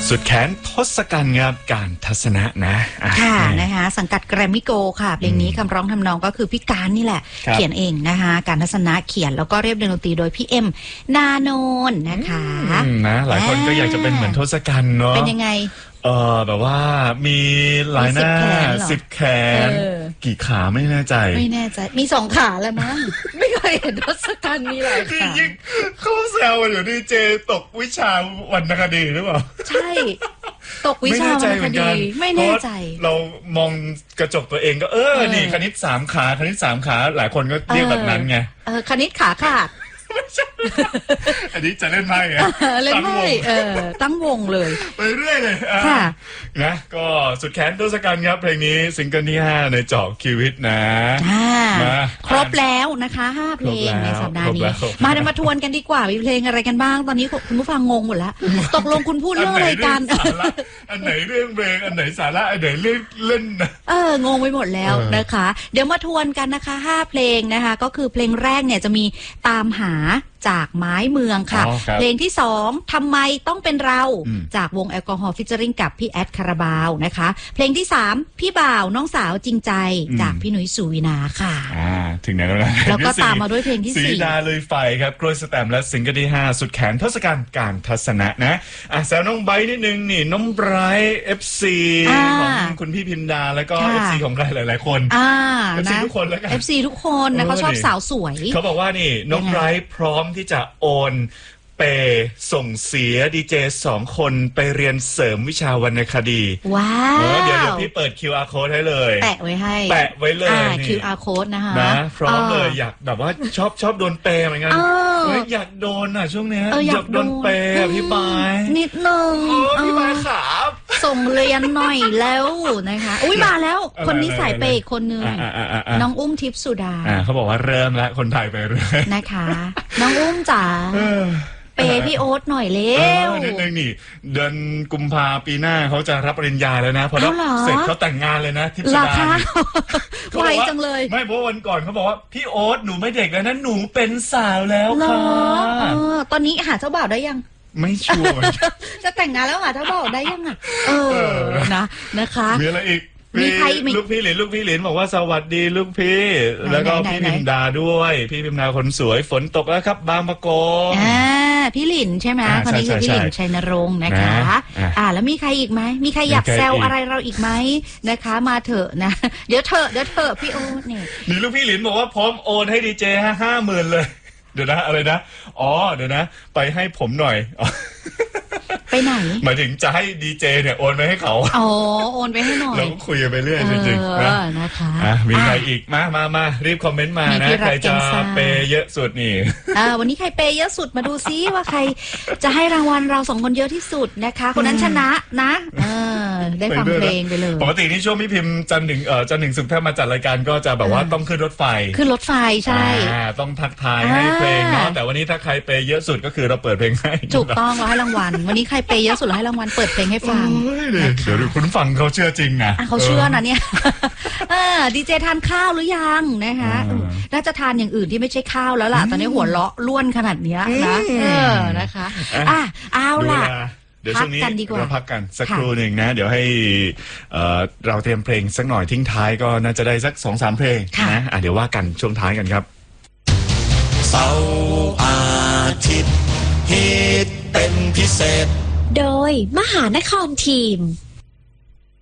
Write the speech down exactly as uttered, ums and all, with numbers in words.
สุดแขนทศกัณฐ์ครับการทัศนะนะค่ะนะคะสังกัดแกรมมี่โกค่ะเพลงนี้คำร้องทำนองก็คือพี่การนี่แหละเขียนเองนะคะการทัศนะเขียนแล้วก็เรียบเรียงดนตรีโดยพี่เอ็มนาโนนนะคะนะหลายคนก็อยากจะเป็นเหมือนทศกัณฐ์เนาะเป็นยังไงเออแบบว่ามีหลายหน้าสิบแขนกี่ขาไม่แน่ใจไม่แน่ใจมีสองขาแล้วมั้งไม่เคยเห็นทศกัณฐ์มีหลายขายิ่งเขาแซวกันอยู่ดีเจตกวิชาวรรณคดีหรือเปล่าใช่ตกวิชาวรรณคดีไม่แน่ใจเรามองกระจกตัวเองก็เออนี่คณิตสามขาคณิตสามขาหลายคนก็เรียกแบบนั้นไงเออคณิตขาขาดอันนี้จะเล่นไพ่ไงเล่นไพ่เออตั้งวงเลยไปเรื่อยเลยค่ะนะก็สุดแขนทศกัณฐ์ครับเพลงนี้ซิงเกิลที่ห้าในเจาะชีวิตนะมาครบแล้วนะคะห้าเพลงในสัปดาห์นี้มาเดี๋ยวมาทวนกันดีกว่ามีเพลงอะไรกันบ้างตอนนี้คุณผู้ฟังงงหมดแล้วตกลงคุณพูดเรื่องอะไรกันอันไหนเรื่องเพลงอันไหนสาระอันไหนเรื่องเล่นเอองงไปหมดแล้วนะคะเดี๋ยวมาทวนกันนะคะห้าเพลงนะคะก็คือเพลงแรกเนี่ยจะมีตามหาจากไม้เมืองค่ะเพลงที่สองทำไมต้องเป็นเราจากวงแอลกอฮอล์ฟิชเจอริงกับพี่แอดคาราบาวนะคะเพลงที่สามพี่บ่าวน้องสาวจริงใจจากพี่หนุ่ยสุวินาค่ะถึงไหนแล้วนะแล้วก็ตามมาด้วยเพลงที่สี่สีดาเลยไฟครับกล้วยสแตมและซิงเกิลที่ห้าสุดแขนทศกัณฐ์การทัศนะนะอ่ะแซวน้องไบนิดนึงนี่น้องไบรท์เอฟซีของคุณพี่พิมดาแล้วก็เอฟซีของใครหลายๆคนเอฟซีทุกคนแล้วกันเอฟซีทุกคนนะเขาชอบสาวสวยเขาบอกว่านี่น้องไบรท์พร้อมที่จะโอนเปส่งเสียดีเจสองคนไปเรียนเสริมวิชาวรรณคดีว้าวเดี๋ยวเดี๋ยวพี่เปิด คิว อาร์ code ให้เลยแปะไว้ให้แปะไว้เลยคิว อาร์ code นะคะนะพร้อมเลยอยากแบบว่าชอบชอบโดนเปเหมือนกันอยากโดนอ่ะช่วงนี้อยากโดนเปพี่บายนิดนึงพี่บายครับส่งเรียนหน่อยแล้วนะคะอุ้ยมาแล้วคนนี้สายเปย์คนนึงน้องอุ้มทิพย์สุดาเขาบอกว่าเริ่มแล้วคนไทยไปเรื่อยนะคะน้องอุ้มจ๋าเปย์พี่โอ๊ตหน่อยเร็วนิดนึงนี่เดือนกุมภาปีหน้าเขาจะรับปริญญาแล้วนะพอรับเสร็จเขาแต่งงานเลยนะทิพย์สุดาไวจังเลยไม่เพราะวันก่อนเขาบอกว่าพี่โอ๊ตหนูไม่เด็กแล้วนะหนูเป็นสาวแล้วค่ะตอนนี้หาเจ้าบ่าวได้ยังไม่ชัวร์จะแต่งงานแล้วหาเจ้าบ่าวได้ยังอ่ะเออนะนะคะมีอะไรอีกมีใครลูกพี่หลินลูกพี่หลินบอกว่าสวัสดีลูกพี่แล้วก็พี่พิมดาด้วยพี่พิมดาคนสวยฝนตกแล้วครับบางปะกงอ่าพี่หลินใช่ไหมคนนี้คือพี่หลินชัยนรงค์นะคะอ่าแล้วมีใครอีกไหมมีใครอยากแซวอะไรเราอีกไหมนะคะมาเถอะนะเดี๋ยวเถอะเดี๋ยวเถอะพี่โอ๊ตเนี่ยนี่ลูกพี่หลินบอกว่าพร้อมโอนให้ดีเจห้าห้าหมื่นเลยเดี๋ยวนะอะไรนะอ๋อเดี๋ยวนะไปให้ผมหน่อยไปไหนหมายถึงจะให้ดีเจเนี่ยโอนไปให้เขาอ๋อโอนไปให้หน่อยเราก็คุยไปเรื่อยจริงๆนะนะคะมีใครอีกมามามารีบคอมเมนต์มานะใครจะเปย์เยอะสุดนี่อ่าวันนี้ใครเปย์เยอะสุดมาดูซิว่าใครจะให้รางวัลเราสองคนเยอะที่สุดนะคะคนนั้นชนะนะเออได้ฟังเพลงไปเลยปกตินี่ช่วงพี่พิมพ์จันหนึ่งเอ่อจันหนึ่งสุขถ้ามาจัดรายการก็จะแบบว่าต้องขึ้นรถไฟขึ้นรถไฟใช่ต้องทักทายให้เพลงเนาะแต่วันนี้ถ้าใครเปย์เยอะสุดก็คือเราเปิดเพลงให้ถูกต้องเราให้รางวัลวันนี้ใครเปย์เยอะสุดเราให้รางวัลเปิดเพลงให้ฟังเดี๋ยวคุณฟังเขาเชื่อจริงนะเขาเชื่อนะเนี่ยดีเจทานข้าวหรือยังนะคะน่าจะทานอย่างอื่นที่ไม่ใช่ข้าวแล้วล่ะตอนนี้หัวเลาะล้วนขนาดเนี้ยนะเออนะคะอ่ะเอาล่ะเดี๋ยวช่วงนี้เราพักกันสักครู่หนึ่งนะเดี๋ยวให้เราเตรียมเพลงสักหน่อยทิ้งท้ายก็น่าจะได้สักสองสามเพลงนะเดี๋ยวว่ากันช่วงท้ายกันครับเสาร์อาทิตย์ฮิตเป็นพิเศษโดยมหานครทีม